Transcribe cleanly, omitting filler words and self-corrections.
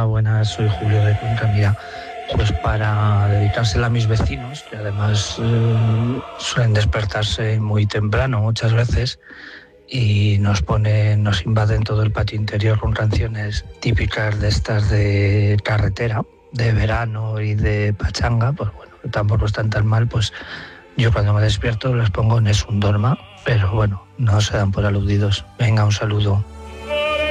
Hola, buenas, soy Julio de Cuenca. Mira, pues para dedicársela a mis vecinos, que además suelen despertarse muy temprano muchas veces y nos invaden todo el patio interior con canciones típicas de estas de carretera, de verano y de pachanga, pues bueno, tampoco están tan mal, pues yo cuando me despierto les pongo Nessun Dorma, pero bueno, no se dan por aludidos. Venga, un saludo.